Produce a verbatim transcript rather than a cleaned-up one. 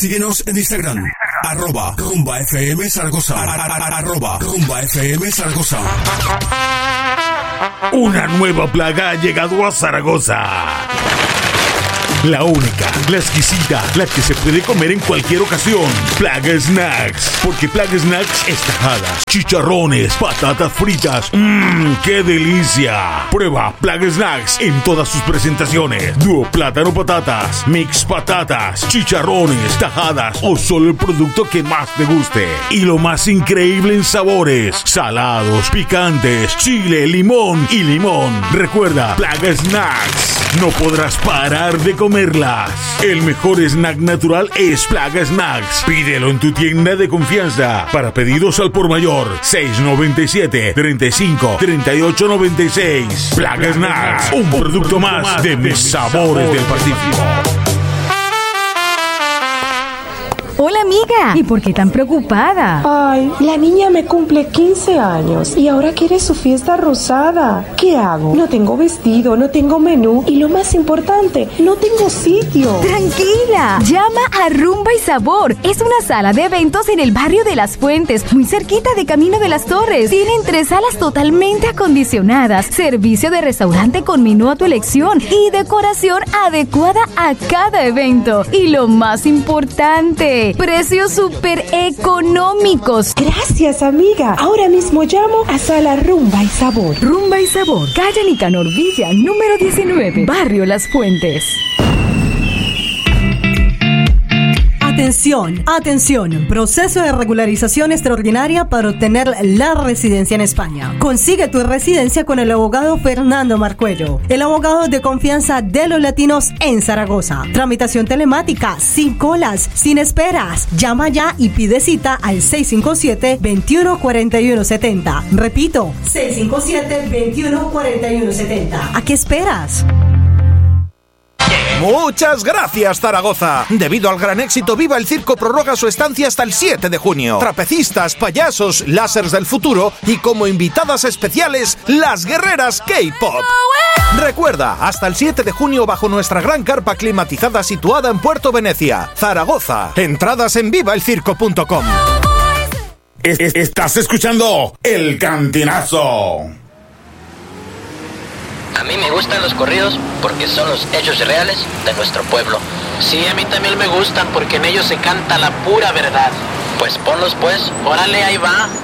Síguenos en Instagram, arroba Rumba F M Zaragoza, arroba Rumba F M Zaragoza. Una nueva plaga ha llegado a Zaragoza. La única, la exquisita, la que se puede comer en cualquier ocasión. Plaga Snacks. Porque Plaga Snacks es tajadas, chicharrones, patatas fritas. ¡Mmm! ¡Qué delicia! Prueba Plaga Snacks en todas sus presentaciones. Dúo plátano patatas, mix patatas, chicharrones, tajadas o solo el producto que más te guste. Y lo más increíble en sabores: salados, picantes, chile, limón y limón. Recuerda, Plaga Snacks. No podrás parar de comerlas. El mejor snack natural es Plaga Snacks. Pídelo en tu tienda de confianza. Para pedidos al por mayor, seis noventa y siete, treinta y cinco, treinta y ocho noventa y seis. Plaga Snacks, un producto más de mis sabores del Pacífico. Hola, amiga. ¿Y por qué tan preocupada? Ay, la niña me cumple quince años y ahora quiere su fiesta rosada. ¿Qué hago? No tengo vestido, no tengo menú y lo más importante, no tengo sitio. Tranquila, llama a Rumba y Sabor. Es una sala de eventos en el barrio de Las Fuentes, muy cerquita de Camino de las Torres. Tienen tres salas totalmente acondicionadas, servicio de restaurante con menú a tu elección y decoración adecuada a cada evento. Y lo más importante, precios súper económicos. Gracias, amiga. Ahora mismo llamo a Sala Rumba y Sabor. Rumba y Sabor, calle Nicanor Villa, número diecinueve, barrio Las Fuentes. Atención, atención, proceso de regularización extraordinaria para obtener la residencia en España. Consigue tu residencia con el abogado Fernando Marcuello, el abogado de confianza de los latinos en Zaragoza. Tramitación telemática, sin colas, sin esperas. Llama ya y pide cita al seis cinco siete, veintiuno cuarenta y uno setenta. Repito, seis cinco siete, veintiuno cuarenta y uno setenta. ¿A qué esperas? Muchas gracias, Zaragoza. Debido al gran éxito, Viva el Circo prorroga su estancia hasta el siete de junio. Trapecistas, payasos, lásers del futuro y como invitadas especiales, las guerreras K-pop. Recuerda, hasta el siete de junio bajo nuestra gran carpa climatizada situada en Puerto Venecia, Zaragoza. Entradas en viva el circo punto com. Es- es- Estás escuchando El Cantinazo. A mí me gustan los corridos porque son los hechos reales de nuestro pueblo. Sí, a mí también me gustan porque en ellos se canta la pura verdad. Pues ponlos pues, órale, ahí va.